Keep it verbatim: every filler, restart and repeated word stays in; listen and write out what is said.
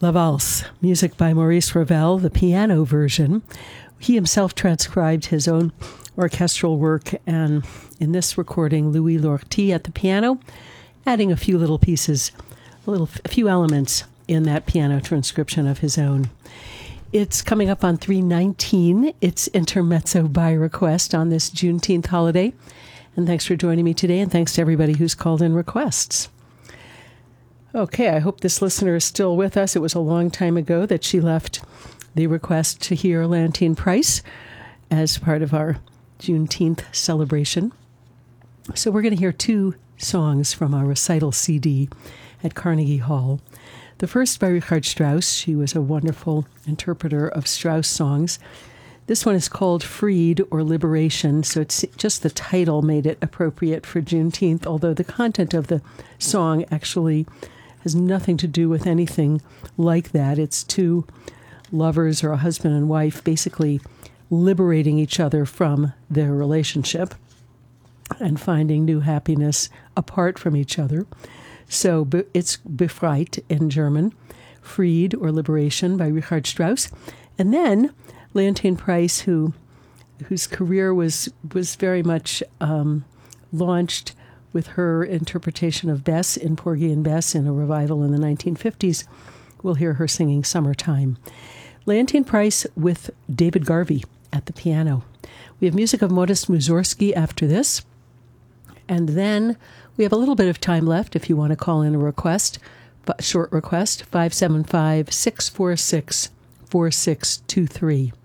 La Valse, music by Maurice Ravel, the piano version. He himself transcribed his own orchestral work, and in this recording, Louis Lortie at the piano, adding a few little pieces, a little, a few elements in that piano transcription of his own. It's coming up on three nineteen. It's Intermezzo by request on this Juneteenth holiday. And thanks for joining me today, and thanks to everybody who's called in requests. Okay, I hope this listener is still with us. It was a long time ago that she left the request to hear Leontyne Price as part of our Juneteenth celebration. So we're going to hear two songs from our recital C D at Carnegie Hall. The first by Richard Strauss. She was a wonderful interpreter of Strauss songs. This one is called Freed or Liberation, so it's just the title made it appropriate for Juneteenth, although the content of the song actually has nothing to do with anything like that. It's two lovers or a husband and wife basically liberating each other from their relationship and finding new happiness apart from each other. So it's Befreit in German, Freed or Liberation by Richard Strauss. And then Leontyne Price, who whose career was was very much um, launched with her interpretation of Bess in Porgy and Bess in a revival in the nineteen fifties. We'll hear her singing Summertime. Leontyne Price with David Garvey at the piano. We have music of Modest Mussorgsky after this. And then we have a little bit of time left if you want to call in a request, a short request, five seven five, six four six, four six two three.